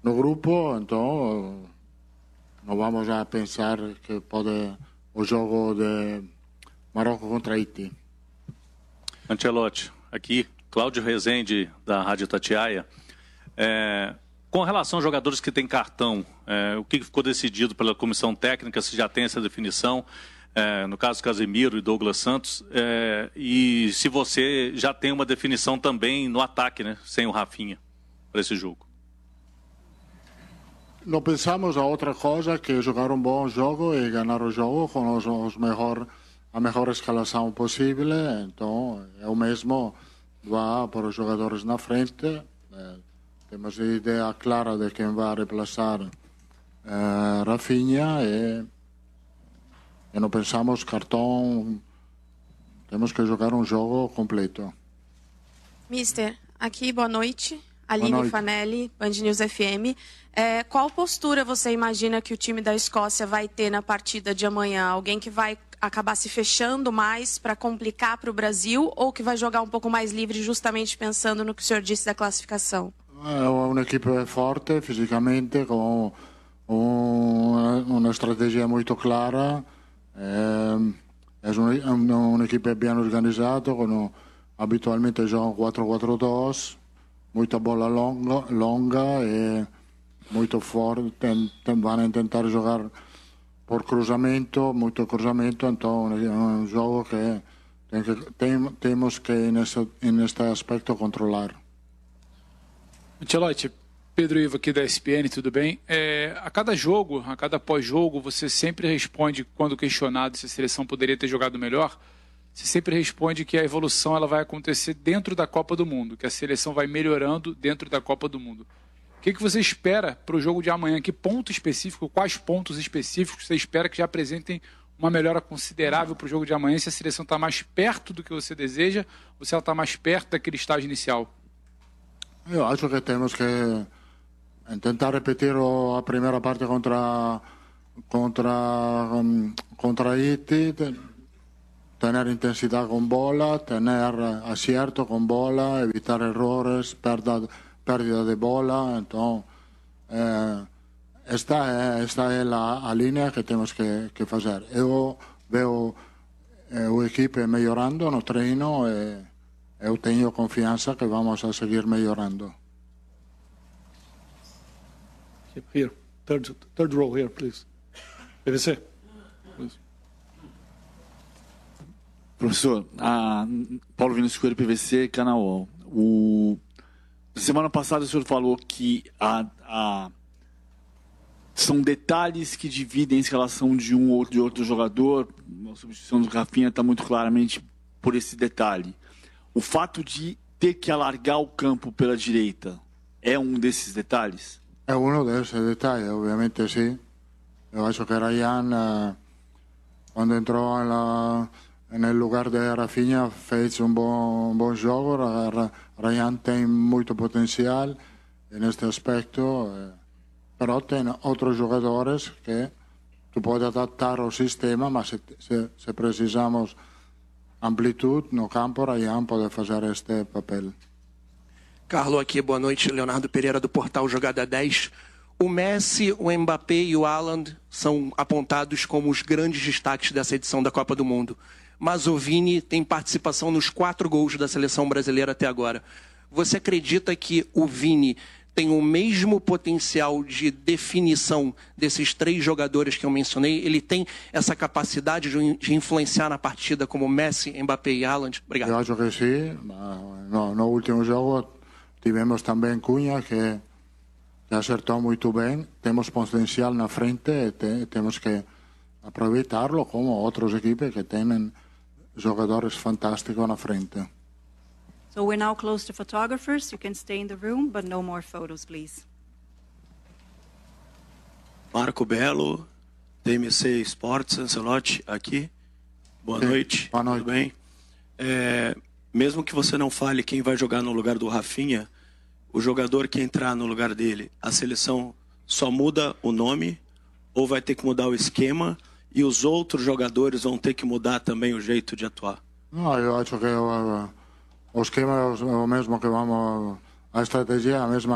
no grupo, então não vamos a pensar que pode o jogo de Marrocos contra Haiti. Ancelotti, aqui, Cláudio Rezende, da Rádio Itatiaia. Com relação aos jogadores que têm cartão, o que ficou decidido pela comissão técnica, se já tem essa definição, no caso Casemiro e Douglas Santos, e se você já tem uma definição também no ataque, né, sem o Rafinha, para esse jogo? Não pensamos a outra coisa que jogar um bom jogo e ganhar o jogo com a melhor escalação possível. Então, eu mesmo vou para os jogadores na frente. Temos a ideia clara de quem vai reemplaçar Rafinha e não pensamos cartão. Temos que jogar um jogo completo. Mister, aqui, boa noite. Aline Fanelli, Band News FM. Qual postura você imagina que o time da Escócia vai ter na partida de amanhã? Alguém que vai acabar se fechando mais para complicar para o Brasil ou que vai jogar um pouco mais livre justamente pensando no que o senhor disse da classificação? É uma equipe forte fisicamente, com uma estratégia muito clara. É uma equipe bem organizada, habitualmente joga 4-4-2. Muita bola longa e muito forte. Vão tentar jogar por cruzamento, muito cruzamento. Então é um jogo que temos que, neste aspecto, controlar. Ancelotti, Pedro Ivo aqui da ESPN, tudo bem? A cada jogo, a cada pós-jogo, você sempre responde, quando questionado se a seleção poderia ter jogado melhor, você sempre responde que a evolução ela vai acontecer dentro da Copa do Mundo, que a seleção vai melhorando dentro da Copa do Mundo. O que você espera para o jogo de amanhã? Que ponto específico, quais pontos específicos você espera que já apresentem uma melhora considerável para o jogo de amanhã? Se a seleção está mais perto do que você deseja ou se ela está mais perto daquele estágio inicial? Eu acho que temos que tentar repetir a primeira parte contra Haiti. Tener intensidad con bola, tener acierto con bola, evitar errores, pérdida de bola. Entonces, esta es la línea que tenemos que hacer. Yo veo el equipo mejorando no treino y yo tengo confianza que vamos a seguir mejorando. Here, third row here, please. PVC. Please. Professor, Paulo Vinícius Coelho, PVC, canal UOL. Semana passada o senhor falou que são detalhes que dividem a escalação de um ou de outro jogador. A substituição do Rafinha está muito claramente por esse detalhe. O fato de ter que alargar o campo pela direita é um desses detalhes? É um desses detalhes, obviamente sim. Eu acho que Ryan, quando entrou no lugar de Rafinha, fez um bom jogo. Ryan tem muito potencial neste aspecto, mas tem outros jogadores que tu pode adaptar ao sistema, mas se precisamos amplitude no campo, Ryan pode fazer este papel. Carlos aqui, boa noite. Leonardo Pereira do portal Jogada 10. O Messi, o Mbappé e o Haaland são apontados como os grandes destaques dessa edição da Copa do Mundo. Mas o Vini tem participação nos 4 gols da seleção brasileira até agora. Você acredita que o Vini tem o mesmo potencial de definição desses 3 jogadores que eu mencionei? Ele tem essa capacidade de influenciar na partida como Messi, Mbappé e Haaland? Obrigado. Eu acho que sim. No último jogo tivemos também Cunha, que acertou muito bem. Temos potencial na frente e temos que aproveitarlo, como outras equipes que têm jogadores fantásticos na frente. So we're now close to photographers. You can stay in the room, but no more photos, please. Marco Belo, TMC Sports, Ancelotti, aqui. Boa noite. Boa noite. Tudo bem? Mesmo que você não fale quem vai jogar no lugar do Rafinha, o jogador que entrar no lugar dele, a seleção só muda o nome ou vai ter que mudar o esquema e os outros jogadores vão ter que mudar também o jeito de atuar? Não, eu acho que o esquema é o mesmo que vamos... A estratégia é a mesma